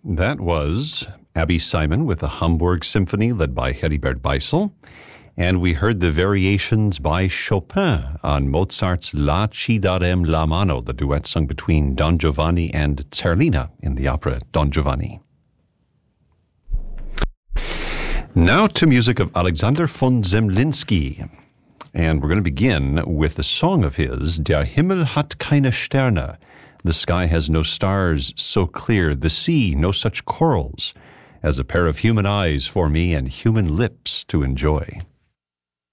That was Abby Simon with the Hamburg Symphony led by Heribert Beisel. And we heard the variations by Chopin on Mozart's La Ci darem la mano, the duet sung between Don Giovanni and Zerlina in the opera Don Giovanni. Now to music of Alexander von Zemlinsky. And we're going to begin with a song of his, Der Himmel hat keine Sterne. The sky has no stars so clear, the sea no such corals, as a pair of human eyes for me and human lips to enjoy.